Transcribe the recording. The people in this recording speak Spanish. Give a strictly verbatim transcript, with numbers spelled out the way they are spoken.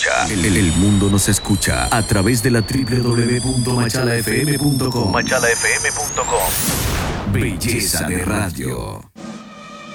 escucha. El, el- el mundo nos escucha a través de la doble u doble u doble u punto machala f m punto com. machala f m punto com. Belleza de radio.